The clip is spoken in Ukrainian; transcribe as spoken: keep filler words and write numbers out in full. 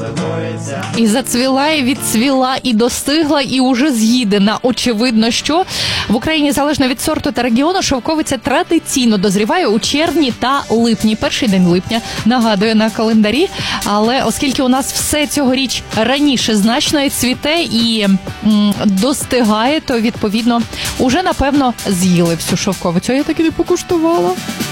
І зацвіла, і відцвіла, і достигла, і уже з'їдена. Очевидно, що в Україні, залежно від сорту та регіону, шовковиця традиційно дозріває у червні та липні. Перший день липня, нагадую, на календарі. Але оскільки у нас все цьогоріч раніше значно і цвіте, і м, достигає, то, відповідно, уже, напевно, з'їли всю шовковицю. А я так і не покуштувала.